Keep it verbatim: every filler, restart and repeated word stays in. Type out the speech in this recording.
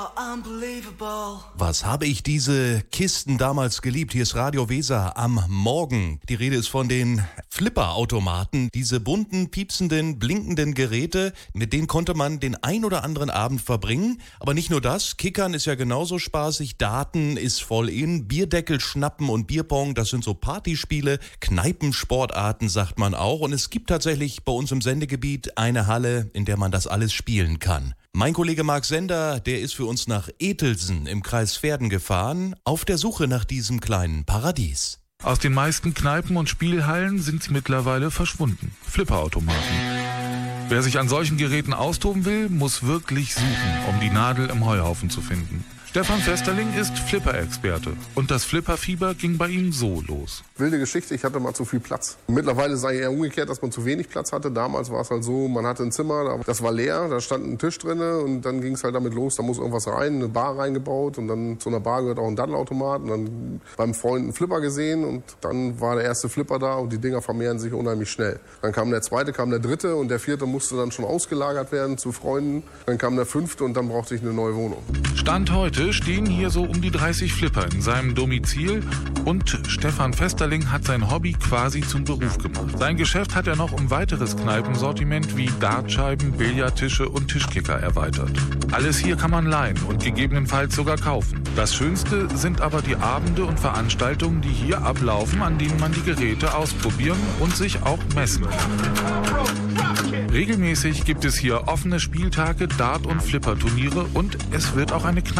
Was habe ich diese Kisten damals geliebt? Hier ist Radio Weser am Morgen. Die Rede ist von den Flipperautomaten. Diese bunten, piepsenden, blinkenden Geräte, mit denen konnte man den ein oder anderen Abend verbringen. Aber nicht nur das, Kickern ist ja genauso spaßig, Daten ist voll in, Bierdeckel schnappen und Bierpong, das sind so Partyspiele, Kneipensportarten sagt man auch. Und es gibt tatsächlich bei uns im Sendegebiet eine Halle, in der man das alles spielen kann. Mein Kollege Marc Sender, der ist für uns nach Etelsen im Kreis Verden gefahren, auf der Suche nach diesem kleinen Paradies. Aus den meisten Kneipen und Spielhallen sind sie mittlerweile verschwunden. Flipperautomaten. Wer sich an solchen Geräten austoben will, muss wirklich suchen, um die Nadel im Heuhaufen zu finden. Stefan Festerling ist Flipper-Experte und das Flipperfieber ging bei ihm so los. Wilde Geschichte, ich hatte mal zu viel Platz. Mittlerweile sei eher umgekehrt, dass man zu wenig Platz hatte. Damals war es halt so, man hatte ein Zimmer, das war leer, da stand ein Tisch drin und dann ging es halt damit los, da muss irgendwas rein, eine Bar reingebaut und dann zu einer Bar gehört auch ein Daddelautomat und dann beim Freund einen Flipper gesehen und dann war der erste Flipper da und die Dinger vermehren sich unheimlich schnell. Dann kam der zweite, kam der dritte und der vierte musste dann schon ausgelagert werden zu Freunden. Dann kam der fünfte und dann brauchte ich eine neue Wohnung. Stand heute stehen hier so um die dreißig Flipper in seinem Domizil und Stefan Festerling hat sein Hobby quasi zum Beruf gemacht. Sein Geschäft hat er noch um weiteres Kneipensortiment wie Dartscheiben, Billardtische und Tischkicker erweitert. Alles hier kann man leihen und gegebenenfalls sogar kaufen. Das Schönste sind aber die Abende und Veranstaltungen, die hier ablaufen, an denen man die Geräte ausprobieren und sich auch messen kann. Regelmäßig gibt es hier offene Spieltage, Dart- und Flipperturniere und es wird auch eine Kneipe